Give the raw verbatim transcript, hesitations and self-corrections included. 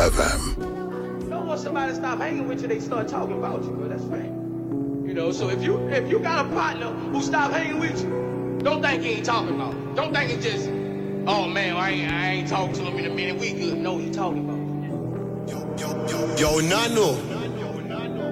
F M. You don't want somebody to stop hanging with you, they start talking about you, bro. That's right. You know, so if you if you got a partner who stop hanging with you, don't think he ain't talking about you. Don't think he just, oh man, I ain't, I ain't talking to him in a minute, we good. No, he talking about you. Yo, yo, yo, yo, Nano.